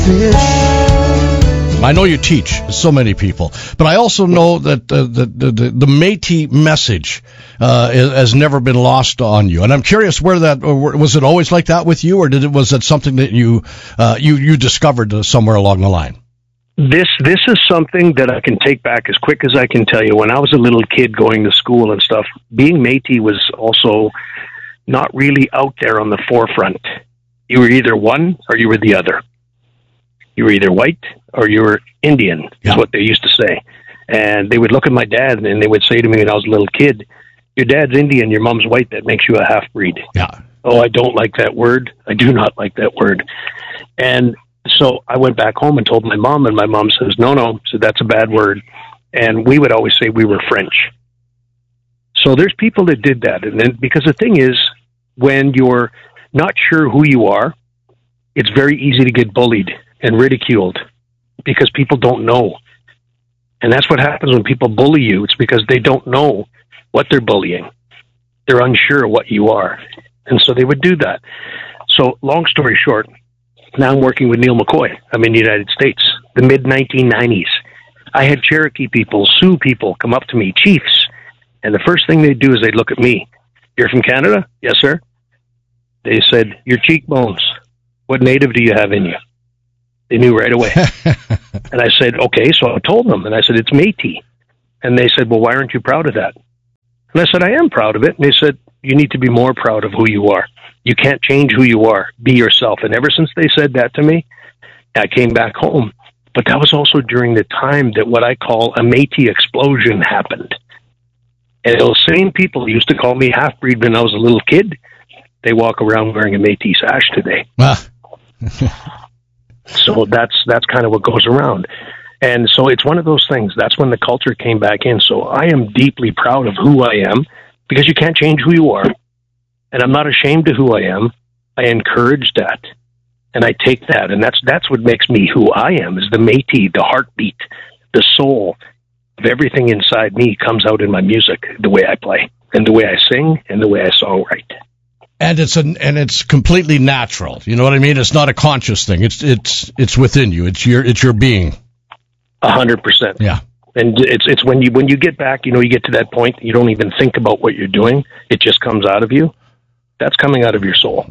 I know you teach so many people, but I also know that the Métis message has never been lost on you. And I'm curious where that was. It always like that with you, or was it something that you discovered somewhere along the line? This is something that I can take back as quick as I can tell you. When I was a little kid going to school and stuff, being Métis was also not really out there on the forefront. You were either one or you were the other. You were either white or you were Indian, is what they used to say. And they would look at my dad and they would say to me when I was a little kid, your dad's Indian, your mom's white, that makes you a half-breed. Yeah. Oh, I don't like that word. I do not like that word. And so I went back home and told my mom, and my mom says, no, so that's a bad word. And we would always say we were French. So there's people that did that. And then, because the thing is, when you're not sure who you are, it's very easy to get bullied and ridiculed because people don't know. And that's what happens when people bully you. It's because they don't know what they're bullying. They're unsure of what you are. And so they would do that. So long story short, now I'm working with Neil McCoy. I'm in the United States, the mid-1990s. I had Cherokee people, Sioux people come up to me, chiefs. And the first thing they'd do is they'd look at me. You're from Canada? Yes, sir. They said, your cheekbones. What native do you have in you? They knew right away. And I said, okay, so I told them. And I said, it's Métis. And they said, well, why aren't you proud of that? And I said, I am proud of it. And they said, you need to be more proud of who you are. You can't change who you are. Be yourself. And ever since they said that to me, I came back home. But that was also during the time that what I call a Métis explosion happened. And those same people who used to call me half-breed when I was a little kid, they walk around wearing a Métis sash today. So that's kind of what goes around. And so it's one of those things. That's when the culture came back in. So I am deeply proud of who I am, because you can't change who you are. And I'm not ashamed of who I am. I encourage that. And I take that. And that's what makes me who I am, is the Métis, the heartbeat, the soul of everything inside me comes out in my music, the way I play and the way I sing and the way I songwrite. And it's completely natural. You know what I mean? It's not a conscious thing. It's within you. It's your being. 100%. Yeah. And it's when you get back, you get to that point, you don't even think about what you're doing. It just comes out of you. That's coming out of your soul.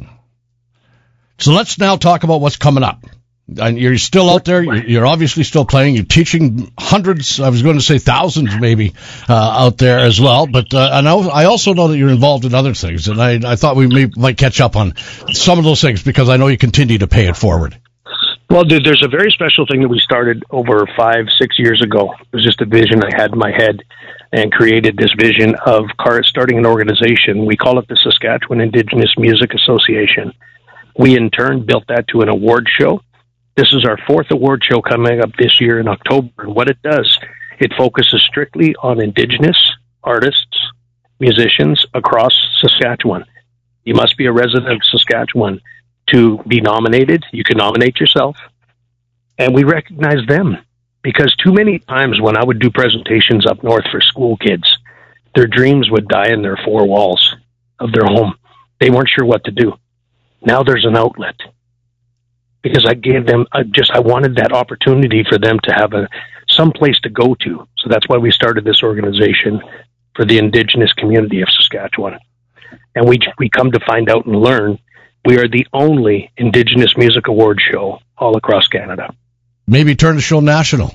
So let's now talk about what's coming up. And you're still out there. You're obviously still playing. You're teaching hundreds, I was going to say thousands maybe, out there as well. But I also know that you're involved in other things. And I thought we might catch up on some of those things, because I know you continue to pay it forward. Well, dude, there's a very special thing that we started over 5-6 years ago. It was just a vision I had in my head, and created this vision of starting an organization. We call it the Saskatchewan Indigenous Music Association. We, in turn, built that to an award show. This is our 4th award show coming up this year in October. And what it does, it focuses strictly on Indigenous artists, musicians across Saskatchewan. You must be a resident of Saskatchewan to be nominated. You can nominate yourself. And we recognize them, because too many times when I would do presentations up north for school kids, their dreams would die in their 4 walls of their home. They weren't sure what to do. Now there's an outlet, because I gave them I wanted that opportunity for them to have some place to go to. So that's why we started this organization for the Indigenous community of Saskatchewan. And we come to find out and learn we are the only Indigenous music award show all across Canada. Maybe turn the show national.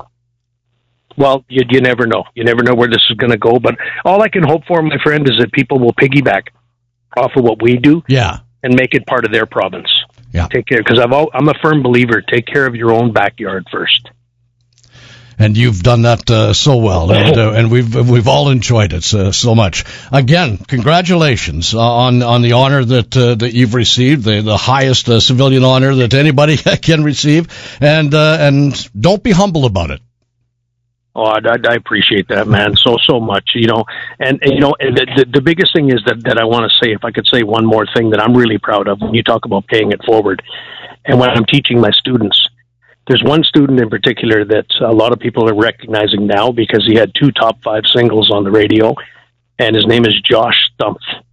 Well, you never know. You never know where this is going to go. But all I can hope for, my friend, is that people will piggyback off of what we do. Yeah. And make it part of their province. Yeah. Take care, because I'm a firm believer. Take care of your own backyard first. And you've done that so well, and we've all enjoyed it so much. Again, congratulations on the honor that you've received, the highest civilian honor that anybody can receive, and don't be humble about it. Oh, I appreciate that, man, so much, and the biggest thing is that I want to say, if I could say one more thing that I'm really proud of when you talk about paying it forward, and when I'm teaching my students. There's one student in particular that a lot of people are recognizing now, because he had 2 top 5 singles on the radio, and his name is Josh Stumpf.